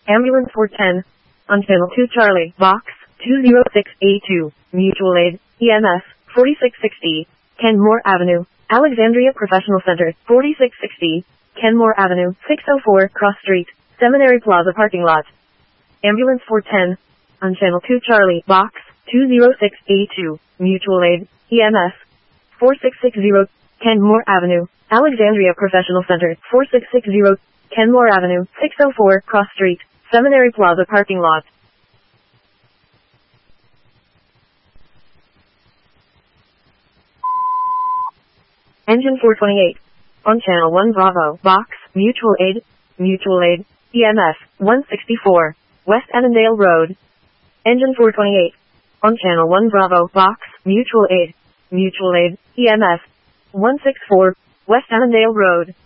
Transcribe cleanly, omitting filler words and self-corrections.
Ambulance 410. On channel 2 Charlie, box 206A2, mutual aid, EMS, 4660, Kenmore Avenue, Alexandria Professional Center, 4660, Kenmore Avenue, 604 Cross Street, Seminary Plaza parking lot. Ambulance 410. On channel 2 Charlie, box 206A2, mutual aid, EMS, 4660, Kenmore Avenue, Alexandria Professional Center, 4660, Kenmore Avenue, 604 Cross Street, Seminary Plaza parking lot. Engine 428. On channel 1 Bravo, box, mutual aid, EMS, 164, West Annandale Road. Engine 428. On channel 1 Bravo, box, mutual aid, EMS, 164, West Annandale Road.